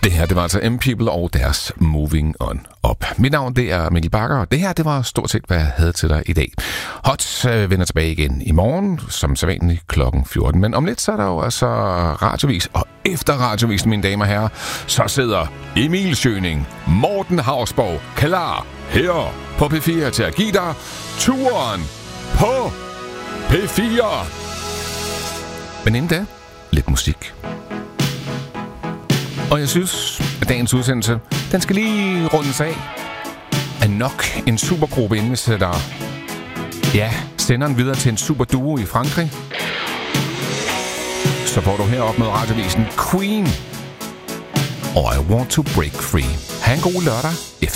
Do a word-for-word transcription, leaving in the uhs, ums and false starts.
Det her, det var altså M-People og deres Moving On Up. Mit navn, det er Mikkel Bakker, og det her, det var stort set, hvad jeg havde til dig i dag. Hot øh, vender tilbage igen i morgen, som sædvanligt klokken fjorten. Men om lidt, så er der jo altså radiovis, og efter radiovisen, mine damer og herrer, så sidder Emil Schøning, Morten Hausborg, klar her på P fire til at give dig turen på P fire. Men inden da, lidt musik. Og jeg synes, at dagens udsendelse, den skal lige rundes af af nok en supergruppe, inden vi sætter, ja, senderen videre til en superduo i Frankrig. Så får du heroppe med radiovisen Queen og I Want to Break Free. Ha' en god lørdag efter.